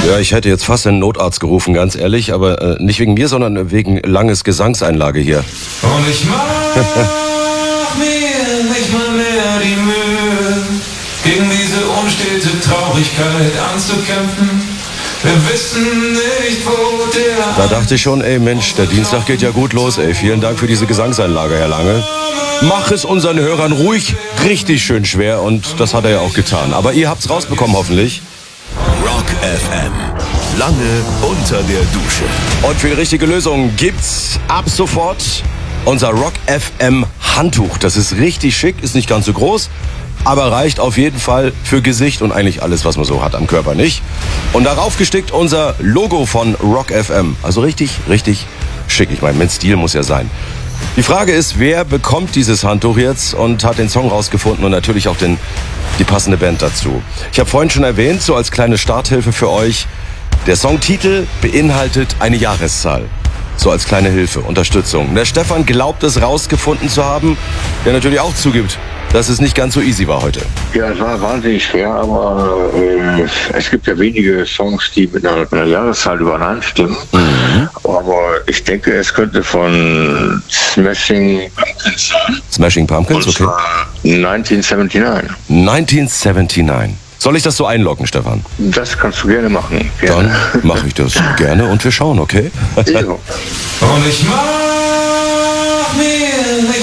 Ja, ich hätte jetzt fast einen Notarzt gerufen, ganz ehrlich, aber nicht wegen mir, sondern wegen Langes Gesangseinlage hier. Und ich mach mir nicht mal mehr die Mühe, gegen diese unstete Traurigkeit anzukämpfen. Wir wissen nicht, wo der... Da dachte ich schon, ey Mensch, der Dienstag geht ja gut los, ey. Vielen Dank für diese Gesangseinlage, Herr Lange. Mach es unseren Hörern ruhig richtig schön schwer und das hat er ja auch getan. Aber ihr habt's rausbekommen, hoffentlich. Rock FM. Lange unter der Dusche. Und für die richtige Lösung gibt's ab sofort unser Rock FM Handtuch. Das ist richtig schick, ist nicht ganz so groß, aber reicht auf jeden Fall für Gesicht und eigentlich alles, was man so hat am Körper, nicht? Und darauf gestickt unser Logo von Rock FM. Also richtig, richtig schick. Ich meine, mit Stil muss ja sein. Die Frage ist, wer bekommt dieses Handtuch jetzt und hat den Song rausgefunden und natürlich auch die passende Band dazu. Ich habe vorhin schon erwähnt, so als kleine Starthilfe für euch, der Songtitel beinhaltet eine Jahreszahl. So als kleine Hilfe, Unterstützung. Der Stefan glaubt es rausgefunden zu haben, der natürlich auch zugibt, dass es nicht ganz so easy war heute. Ja, es war wahnsinnig schwer, aber es gibt ja wenige Songs, die mit einer Jahreszahl übereinstimmen. Mhm. Aber ich denke, es könnte von Smashing Pumpkins sein. Smashing Pumpkins, okay. 1979. 1979. Soll ich das so einloggen, Stefan? Das kannst du gerne machen. Gerne. Dann mache ich das gerne und wir schauen, okay? Ja. Und ich mach mir nicht